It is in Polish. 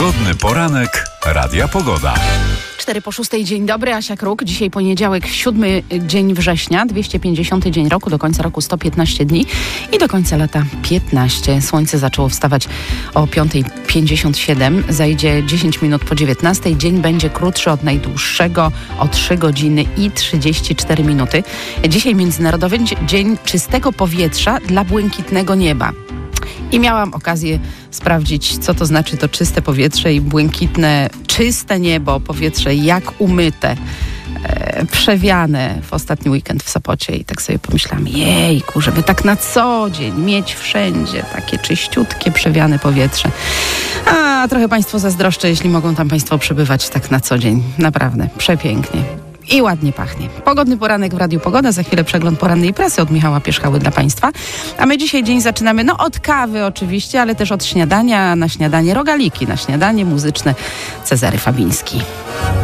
Pogodny poranek Radia Pogoda. 4:06, dzień dobry, Asia Kruk. Dzisiaj poniedziałek, 7 dzień września, 250 dzień roku, do końca roku 115 dni i do końca lata 15. Słońce zaczęło wstawać o 5:57, zajdzie 10 minut po 19. Dzień będzie krótszy od najdłuższego o 3 godziny i 34 minuty. Dzisiaj Międzynarodowy Dzień Czystego Powietrza dla Błękitnego Nieba. I miałam okazję sprawdzić, co to znaczy to czyste powietrze i błękitne, czyste niebo, powietrze jak umyte, przewiane w ostatni weekend w Sopocie. I tak sobie pomyślałam, jejku, żeby tak na co dzień mieć wszędzie takie czyściutkie, przewiane powietrze. A trochę Państwu zazdroszczę, jeśli mogą tam Państwo przebywać tak na co dzień. Naprawdę, przepięknie. I ładnie pachnie. Pogodny poranek w Radiu Pogoda. Za chwilę przegląd porannej prasy od Michała Pierzchały dla Państwa. A my dzisiaj dzień zaczynamy od kawy oczywiście, ale też od śniadania. Na śniadanie rogaliki, na śniadanie muzyczne Cezary Fabiński.